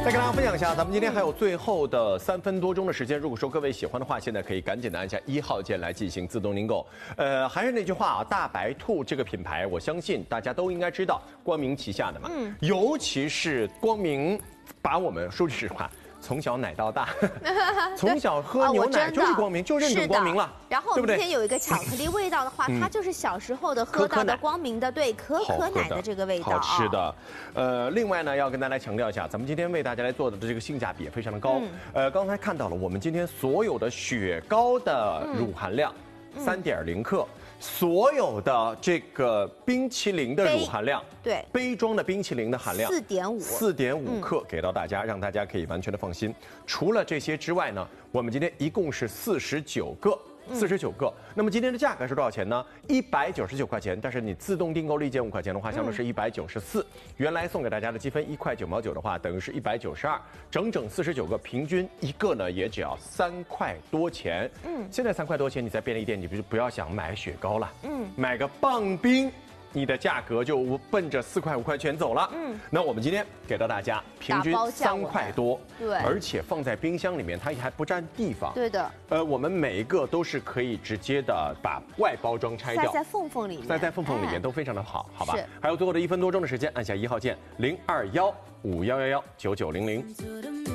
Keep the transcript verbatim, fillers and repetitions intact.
再跟大家分享一下，咱们今天还有最后的三分多钟的时间。如果说各位喜欢的话，现在可以赶紧的按下一号键来进行自动订购。呃，还是那句话啊，大白兔这个品牌，我相信大家都应该知道，光明旗下的嘛。嗯。尤其是光明，把我们说句实话。 从小奶到大，从小喝牛奶就是光明，就认准光明了。 然后我们今天有一个巧克力味道的话，它就是小时候的喝到的光明的，对，可可奶的这个味道， 好吃的。呃，另外呢，要跟大家强调一下，咱们今天为大家来做的这个性价比也非常的高。呃，刚才看到了，我们今天所有的雪糕的乳含量三点零克。 所有的这个冰淇淋的乳含量， 对， 杯装的冰淇淋的含量四点五， 四点五克给到大家，让大家可以完全的放心。除了这些之外呢，我们今天一共是四十九个。 四十九个，那么今天的价格是多少钱呢？一百九十九块钱，但是你自动订购立减五块钱的话，相当是一百九十四。原来送给大家的积分一块九毛九的话，等于是一百九十二，整整四十九个，平均一个呢也只要三块多钱。嗯，现在三块多钱，你在便利店你不不要想买雪糕了，嗯，买个棒冰。 你的价格就奔着四块五块钱走了。嗯，那我们今天给到大家平均三块多， 对， 而且放在冰箱里面，它还不占地方。 对的。呃， 我们每一个都是可以直接的把外包装拆掉， 塞在缝缝里面， 塞在缝缝里面都非常的好，好吧？还有最后的一分多钟的时间，按下一号键零二幺五幺幺幺九九零零。